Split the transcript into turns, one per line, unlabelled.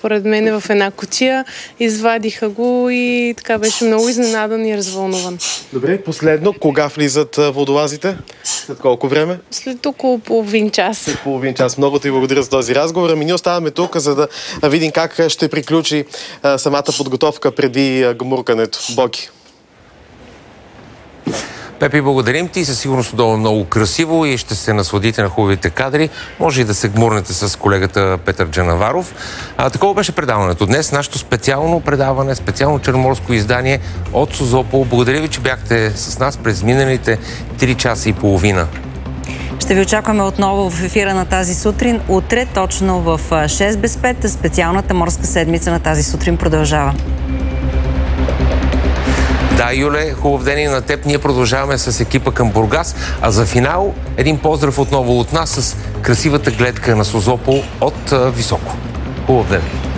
според мен, в една кутия. Извадиха го и така беше много изненадан и развълнуван.
Добре, последно, кога влизат водолазите? След колко време?
След около половин час.
След половин час. Много ти благодаря за този разговор. Ами ние оставаме тук, за да видим как ще приключи самата подготовка преди гмуркането. Боги.
Пепи, благодарим ти. Със сигурност долу е много красиво и ще се насладите на хубавите кадри. Може и да се гмурнете с колегата Петър Джанаваров. Такова беше предаването днес. Нашето специално предаване, специално черноморско издание от Созопол. Благодаря ви, че бяхте с нас през миналите 3 часа и половина.
Ще ви очакваме отново в ефира на тази сутрин. Утре, точно в 6 без 5, специалната морска седмица на тази сутрин продължава.
Да, Юле, хубав ден и на теб. Ние продължаваме с екипа към Бургас. А за финал един поздрав отново от нас с красивата гледка на Созопол от високо. Хубав ден!